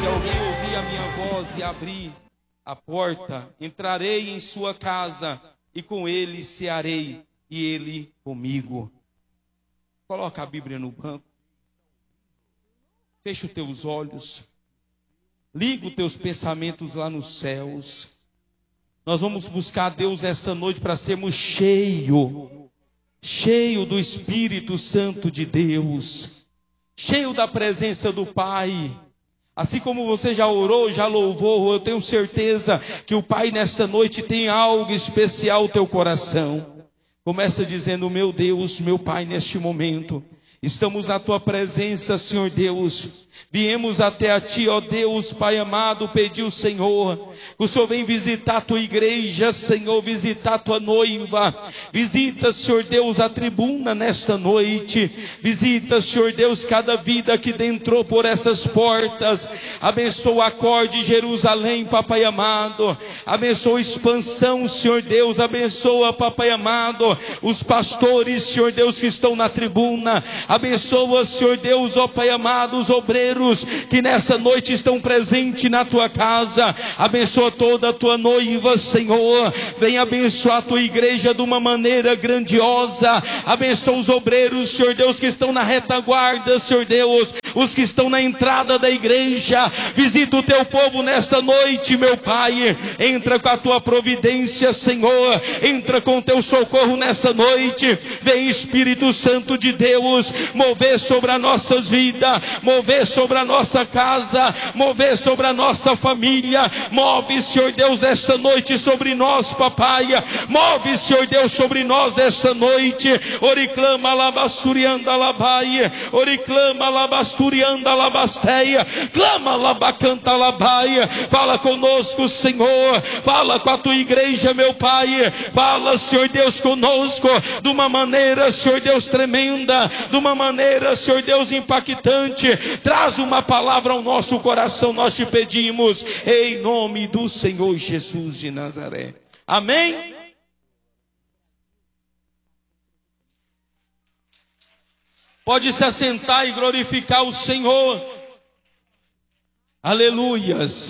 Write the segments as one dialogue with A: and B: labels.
A: Se alguém ouvir a minha voz e abrir a porta, entrarei em sua casa e com ele cearei e ele comigo. Coloca a Bíblia no banco. Fecha os teus olhos. Liga os teus pensamentos lá nos céus. Nós vamos buscar a Deus essa noite para sermos cheios do Espírito Santo de Deus, cheio da presença do Pai. Assim como você já orou, já louvou, eu tenho certeza que o Pai nessa noite tem algo especial no teu coração. Começa dizendo: meu Deus, meu Pai, neste momento estamos na tua presença, Senhor Deus. Viemos até a ti, ó Deus, Pai amado, pedir o Senhor, que o Senhor vem visitar a tua igreja, Senhor, visitar a tua noiva. Visita, Senhor Deus, a tribuna nesta noite. Visita, Senhor Deus, cada vida que entrou por essas portas. Abençoa a Acorde Jerusalém, Papai amado. Abençoa a expansão, Senhor Deus. Abençoa, Papai amado, os pastores, Senhor Deus, que estão na tribuna. Abençoa, Senhor Deus, ó Pai amado, os obreiros que nessa noite estão presentes na tua casa. Abençoa toda a tua noiva, Senhor. Vem abençoar a tua igreja de uma maneira grandiosa. Abençoa os obreiros, Senhor Deus, que estão na retaguarda, Senhor Deus, os que estão na entrada da igreja. Visita o teu povo nesta noite, meu Pai. Entra com a tua providência, Senhor. Entra com o teu socorro nessa noite. Vem, Espírito Santo de Deus, mover sobre as nossas vidas, mover sobre a nossa casa, mover sobre a nossa família. Move, Senhor Deus, nesta noite sobre nós, papai. Move, Senhor Deus, sobre nós nesta noite. Oriclama labassurianda labai, oriclama labassurianda labasteia, clama labacanta labai. Fala conosco, Senhor. Fala com a tua igreja, meu Pai. Fala, Senhor Deus, conosco de uma maneira, Senhor Deus, tremenda, de uma maneira, Senhor Deus, impactante. Traz uma palavra ao nosso coração, nós te pedimos, em nome do Senhor Jesus de Nazaré. Amém? Pode se assentar e glorificar o Senhor. Aleluias.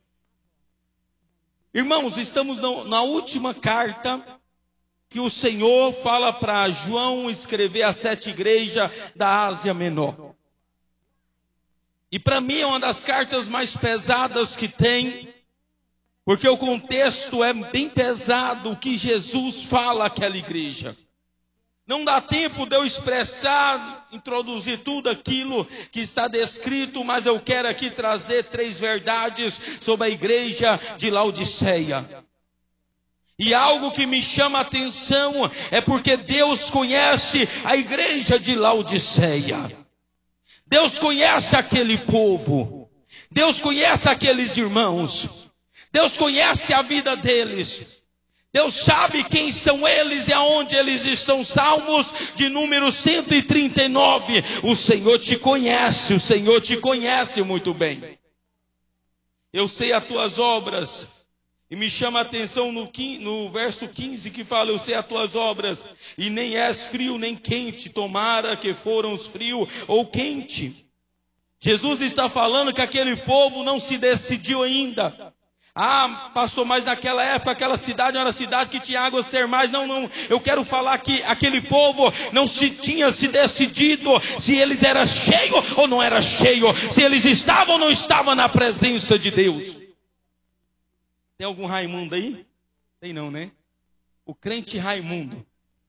A: Irmãos, estamos na última carta que o Senhor fala para João escrever às 7 igrejas da Ásia Menor. E para mim é uma das cartas mais pesadas que tem, porque o contexto é bem pesado, o que Jesus fala àquela igreja. Não dá tempo de eu expressar, introduzir tudo aquilo que está descrito, mas eu quero aqui trazer 3 verdades sobre a igreja de Laodiceia. E algo que me chama a atenção é porque Deus conhece a igreja de Laodiceia. Deus conhece aquele povo. Deus conhece aqueles irmãos. Deus conhece a vida deles. Deus sabe quem são eles e aonde eles estão. Salmos de número 139. O Senhor te conhece, o Senhor te conhece muito bem. Eu sei as tuas obras. E me chama a atenção no verso 15 que fala: eu sei as tuas obras, e nem és frio nem quente, tomara que foram os frio ou quente. Jesus está falando que aquele povo não se decidiu ainda. Ah, pastor, mas naquela época aquela cidade era uma cidade que tinha águas termais. Não, eu quero falar que aquele povo não tinha se decidido se eles eram cheios ou não eram cheios, se eles estavam ou não estavam na presença de Deus. Tem algum Raimundo aí? Tem não, né? O crente Raimundo.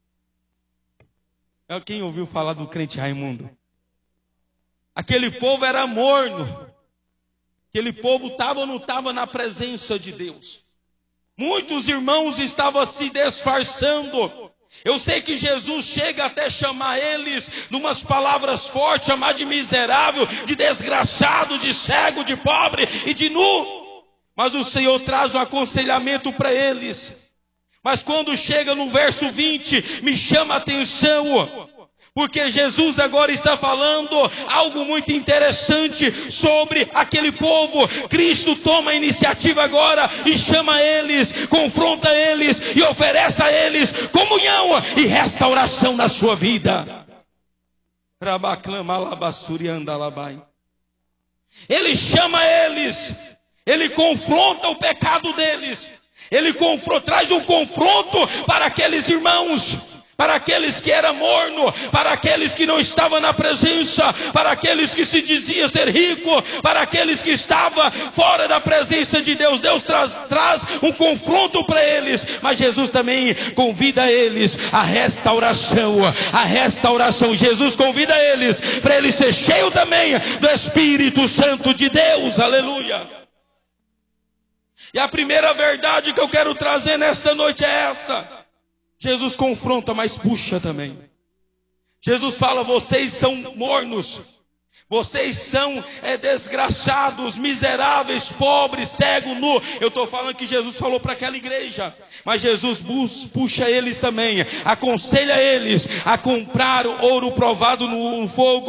A: Quem ouviu falar do crente Raimundo? Aquele povo era morno. Aquele povo estava ou não estava na presença de Deus. Muitos irmãos estavam se disfarçando. Eu sei que Jesus chega até chamar eles, numas palavras fortes, chamar de miserável, de desgraçado, de cego, de pobre e de nu. Mas o Senhor traz um aconselhamento para eles. Mas quando chega no verso 20, me chama a atenção, porque Jesus agora está falando algo muito interessante sobre aquele povo. Cristo toma a iniciativa agora e chama eles, confronta eles e oferece a eles comunhão e restauração na sua vida. Ele chama Ele confronta o pecado deles. Ele traz um confronto para aqueles irmãos, para aqueles que eram morno, para aqueles que não estavam na presença, para aqueles que se diziam ser rico, para aqueles que estavam fora da presença de Deus. Deus traz um confronto para eles, mas Jesus também convida eles à restauração, Jesus convida eles para eles ser cheios também do Espírito Santo de Deus, aleluia. E a primeira verdade que eu quero trazer nesta noite é essa: Jesus confronta, mas puxa também. Jesus fala: vocês são mornos, vocês são desgraçados, miseráveis, pobres, cegos, nu. Eu estou falando que Jesus falou para aquela igreja, mas Jesus puxa eles também, aconselha eles a comprar ouro provado no fogo,